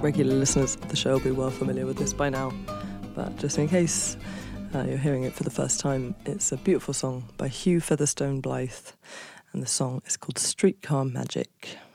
regular listeners of the show will be well familiar with this by now, but just in case you're hearing it for the first time, it's a beautiful song by Hugh Featherstone Blythe, and the song is called Streetcar Magic.